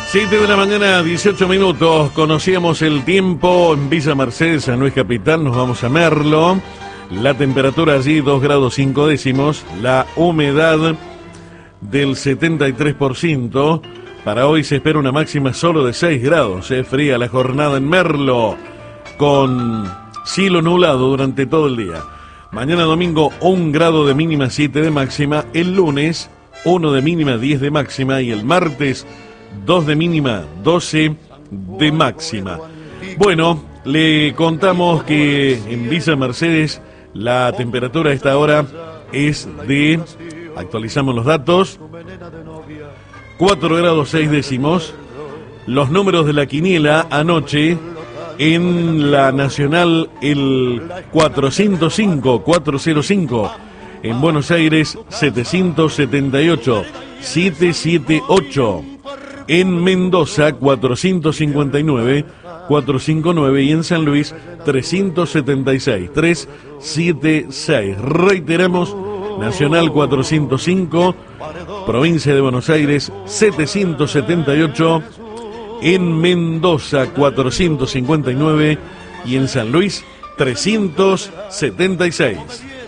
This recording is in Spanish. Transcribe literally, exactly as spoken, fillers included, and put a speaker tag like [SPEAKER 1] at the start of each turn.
[SPEAKER 1] siete de la mañana, dieciocho minutos. Conocíamos el tiempo en Villa Mercedes, San Luis Capital. Nos vamos a Merlo. La temperatura allí dos grados cinco décimos. La humedad del setenta y tres por ciento. Para hoy se espera una máxima solo de seis grados. Es fría la jornada en Merlo, con cielo nublado durante todo el día. Mañana domingo un grado de mínima, siete de máxima. El lunes uno de mínima, diez de máxima. Y el martes dos de mínima, doce de máxima. Bueno, le contamos que en Villa Mercedes la temperatura a esta hora es de, actualizamos los datos, cuatro grados seis décimos. Los números de la quiniela anoche en la Nacional, el cuatrocientos cinco, cuatrocientos cinco. En Buenos Aires, setecientos setenta y ocho, setecientos setenta y ocho. En Mendoza, cuatrocientos cincuenta y nueve, cuatrocientos cincuenta y nueve. Y en San Luis, trescientos setenta y seis, trescientos setenta y seis. Reiteramos, Nacional cuatrocientos cinco, Provincia de Buenos Aires setecientos setenta y ocho, en Mendoza cuatrocientos cincuenta y nueve y en San Luis trescientos setenta y seis.